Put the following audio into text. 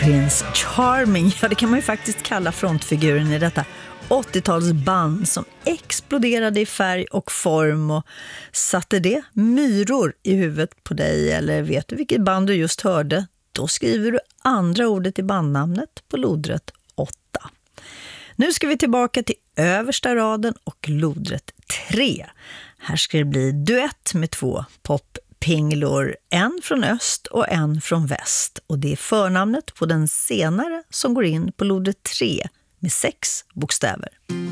Prince Charming, ja det kan man ju faktiskt kalla frontfiguren i detta 80-talsband som exploderade i färg och form. Och satte det myror i huvudet på dig, eller vet du vilket band du just hörde? Då skriver du andra ordet i bandnamnet på lodrätt 8. Nu ska vi tillbaka till översta raden och lodrätt 3. Här ska det bli duett med 2 poppinglor, en från öst och en från väst. Och det är förnamnet på den senare som går in på lodrätt 3 med 6 bokstäver.